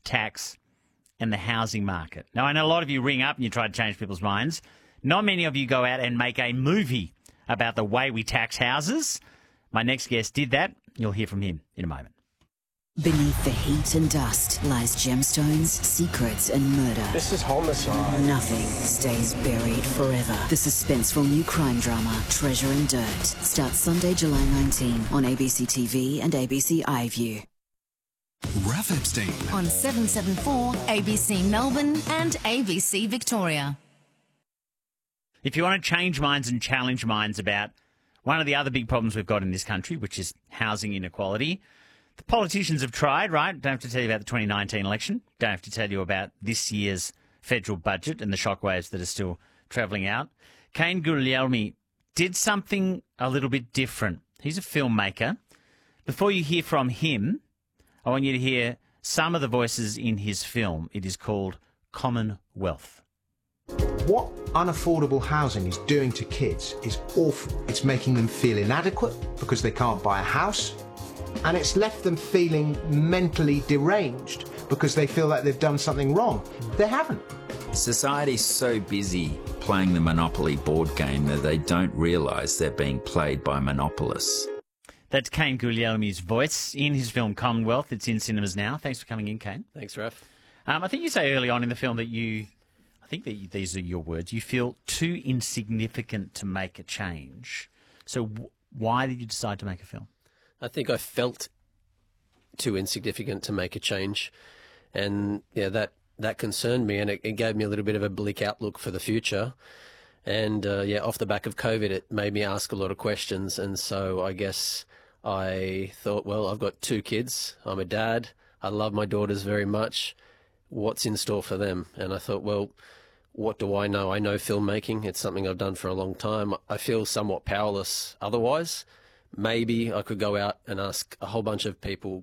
tax, and the housing market. Now, I know a lot of you ring up and you try to change people's minds. Not many of you go out and make a movie about the way we tax houses. My next guest did that. You'll hear from him in a moment. Beneath the heat and dust lies gemstones, secrets and murder. This is homicide. Nothing stays buried forever. The suspenseful new crime drama, Treasure and Dirt, starts Sunday, July 19 on ABC TV and ABC iView. Raph Epstein. On 774 ABC Melbourne and ABC Victoria. If you want to change minds and challenge minds about one of the other big problems we've got in this country, which is housing inequality, the politicians have tried, right? Don't have to tell you about the 2019 election. Don't have to tell you about this year's federal budget and the shockwaves that are still travelling out. Kane Guglielmi did something a little bit different. He's a filmmaker. Before you hear from him, I want you to hear some of the voices in his film. It is called Commonwealth. What unaffordable housing is doing to kids is awful. It's making them feel inadequate because they can't buy a house, and it's left them feeling mentally deranged because they feel like they've done something wrong. They haven't. Society's so busy playing the Monopoly board game that they don't realise they're being played by monopolists. That's Kane Guglielmi's voice in his film Commonwealth. It's in cinemas now. Thanks for coming in, Kane. Thanks, Raph. I think you say early on in the film that I think that these are your words, you feel too insignificant to make a change. So why did you decide to make a film? I think I felt too insignificant to make a change, and yeah, that concerned me, and it gave me a little bit of a bleak outlook for the future. And off the back of COVID, it made me ask a lot of questions, and so I guess I thought, well, I've got 2 kids, I'm a dad, I love my daughters very much. What's in store for them? And I thought, well, what do I know? I know filmmaking. It's something I've done for a long time. I feel somewhat powerless otherwise. Maybe I could go out and ask a whole bunch of people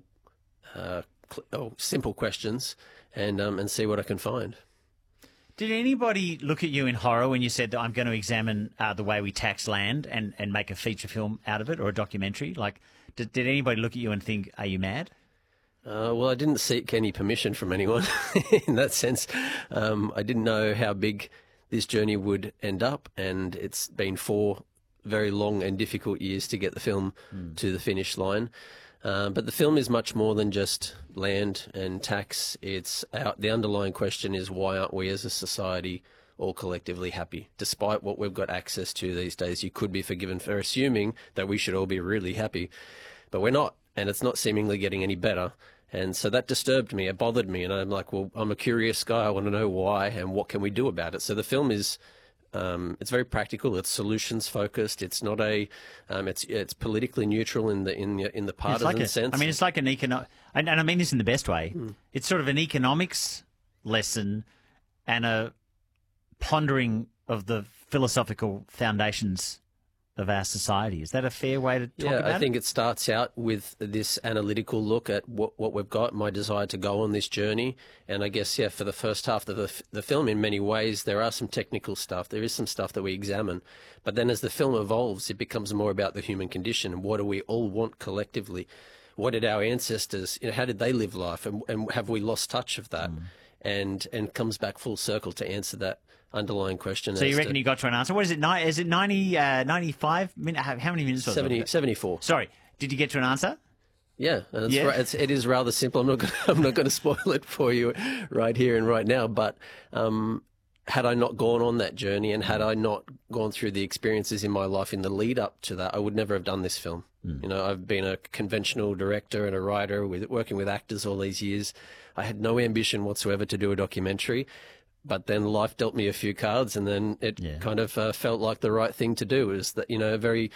simple questions and see what I can find. Did anybody look at you in horror when you said that I'm going to examine the way we tax land and make a feature film out of it or a documentary? Like, did anybody look at you and think, are you mad? Well, I didn't seek any permission from anyone in that sense. I didn't know how big this journey would end up, and it's been 4 very long and difficult years to get the film to the finish line. But the film is much more than just land and tax. The underlying question is, why aren't we as a society all collectively happy? Despite what we've got access to these days, you could be forgiven for assuming that we should all be really happy. But we're not, and it's not seemingly getting any better. And so that disturbed me, it bothered me, and I'm like, well, I'm a curious guy, I want to know why and what can we do about it. So the film is it's very practical. It's solutions focused. It's not it's politically neutral in the partisan sense. I mean, it's like an and I mean this in the best way. It's sort of an economics lesson and a pondering of the philosophical foundations of our society. Is that a fair way to talk about it? I think it starts out with this analytical look at what we've got, my desire to go on this journey. And I guess, for the first half of the film, in many ways, there are some technical stuff. There is some stuff that we examine. But then as the film evolves, it becomes more about the human condition and what do we all want collectively? What did our ancestors, how did they live life? And have we lost touch of that? And comes back full circle to answer that underlying question. So you reckon you got to an answer? What is it? Is it 95 minutes? How many minutes was it? 74. Sorry. Did you get to an answer? Yeah, right. It is rather simple. I'm not going to spoil it for you right here and right now. But had I not gone on that journey and had I not gone through the experiences in my life in the lead up to that, I would never have done this film. I've been a conventional director and a writer, working with actors all these years. I had no ambition whatsoever to do a documentary. But then life dealt me a few cards, and then it kind of felt like the right thing to do. Is that, a very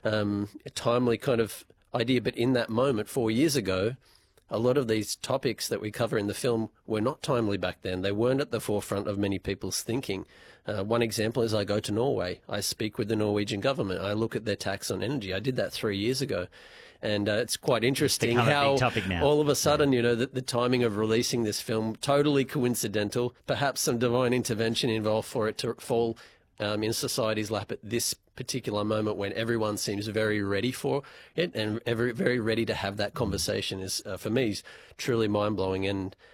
timely kind of idea. But in that moment, 4 years ago, a lot of these topics that we cover in the film were not timely back then. They weren't at the forefront of many people's thinking. One example is I go to Norway. I speak with the Norwegian government. I look at their tax on energy. I did that 3 years ago. And it's quite interesting how all of a sudden, the timing of releasing this film, totally coincidental, perhaps some divine intervention involved for it to fall in society's lap at this particular moment when everyone seems very ready for it and very ready to have that conversation is, for me, is truly mind-blowing. And